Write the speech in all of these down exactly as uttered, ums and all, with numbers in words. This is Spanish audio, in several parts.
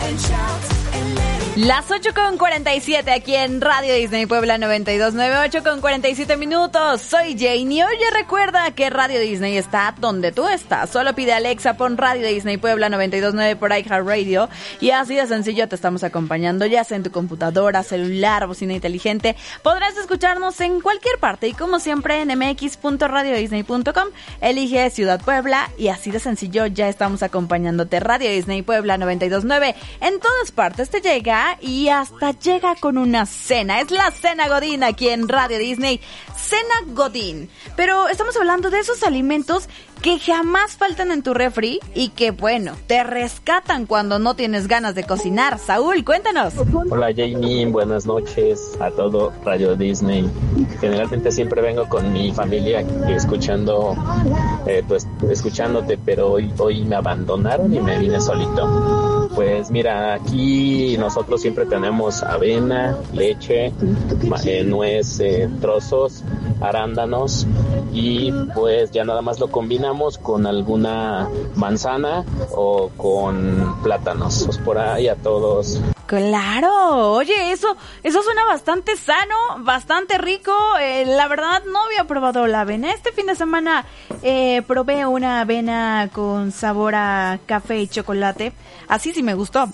Las ocho con cuarenta y siete aquí en Radio Disney Puebla noventa y dos punto nueve, ocho con cuarenta y siete minutos. Soy Janie. Oye, recuerda que Radio Disney está donde tú estás. Solo pide Alexa, pon Radio Disney Puebla noventa y dos punto nueve por iHeartRadio y así de sencillo te estamos acompañando, ya sea en tu computadora, celular, bocina inteligente. Podrás escucharnos en cualquier parte y como siempre en eme equis punto radio disney punto com. Elige Ciudad Puebla y así de sencillo ya estamos acompañándote. Radio Disney Puebla noventa y dos punto nueve en todas partes te llega y hasta llega con una cena. Es la Cena Godín aquí en Radio Disney. Cena Godín. Pero estamos hablando de esos alimentos que jamás faltan en tu refri y que, bueno, te rescatan cuando no tienes ganas de cocinar. Saúl, cuéntanos. Hola Jamie, buenas noches a todo Radio Disney. Generalmente siempre vengo con mi familia escuchando, eh, pues, escuchándote, pero hoy, hoy me abandonaron y me vine solito. Pues mira, aquí nosotros siempre tenemos avena, leche, eh, nuez, eh, trozos, arándanos y pues ya nada más lo combinamos con alguna manzana o con plátanos. Pues por ahí a todos. Claro, oye, eso eso suena bastante sano, bastante rico. Eh, la verdad no había probado la avena. Este fin de semana eh, probé una avena con sabor a café y chocolate. Así sí me gustó.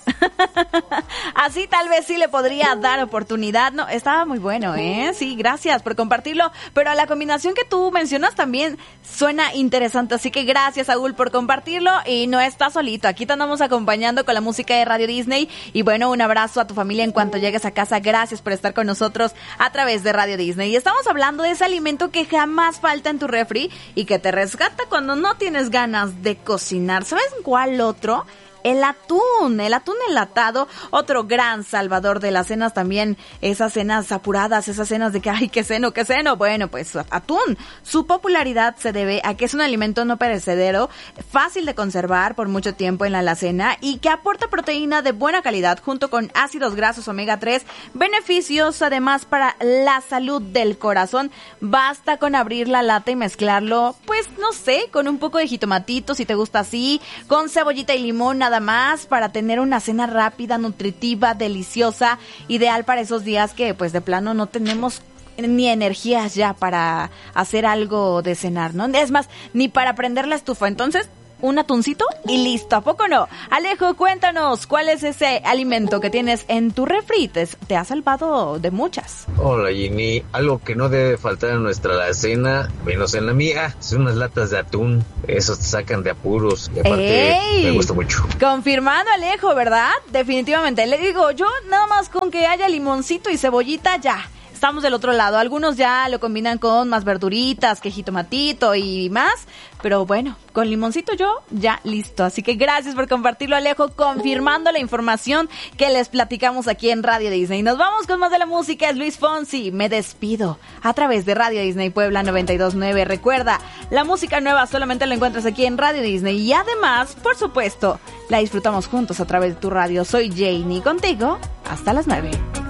Así tal vez sí le podría dar oportunidad. No, estaba muy bueno, ¿eh? Sí, gracias por compartirlo. Pero la combinación que tú mencionas también suena interesante. Así que gracias, Saúl, por compartirlo. Y no estás solito. Aquí te andamos acompañando con la música de Radio Disney. Y bueno, una abrazo a tu familia en cuanto llegues a casa. Gracias por estar con nosotros a través de Radio Disney. Y estamos hablando de ese alimento que jamás falta en tu refri y que te rescata cuando no tienes ganas de cocinar. ¿Sabes cuál otro? El atún, el atún enlatado, otro gran salvador de las cenas también, esas cenas apuradas, esas cenas de que, ay, qué ceno, qué ceno, bueno, pues atún. Su popularidad se debe a que es un alimento no perecedero, fácil de conservar por mucho tiempo en la alacena y que aporta proteína de buena calidad junto con ácidos grasos omega tres, beneficios además para la salud del corazón. Basta con abrir la lata y mezclarlo, pues no sé, con un poco de jitomatito si te gusta así, con cebollita y limón, nada más para tener una cena rápida, nutritiva, deliciosa, ideal para esos días que pues de plano no tenemos ni energías ya para hacer algo de cenar, ¿no? Es más, ni para prender la estufa. Entonces, un atuncito y listo, ¿a poco no? Alejo, cuéntanos, ¿cuál es ese alimento que tienes en tu refri? Te, te ha salvado de muchas. Hola, Ginny. Algo que no debe faltar en nuestra alacena, menos en la mía, son unas latas de atún. Esos te sacan de apuros y aparte ¡ey! Me gusta mucho. Confirmado, Alejo, ¿verdad? Definitivamente. Le digo, yo nada más con que haya limoncito y cebollita, ya. Estamos del otro lado. Algunos ya lo combinan con más verduritas, que jitomatito y más. Pero bueno, con limoncito yo ya listo. Así que gracias por compartirlo, Alejo, confirmando la información que les platicamos aquí en Radio Disney. Nos vamos con más de la música. Es Luis Fonsi. Me despido a través de Radio Disney Puebla noventa y dos punto nueve. Recuerda, la música nueva solamente la encuentras aquí en Radio Disney. Y además, por supuesto, la disfrutamos juntos a través de tu radio. Soy Janie contigo. Hasta las nueve.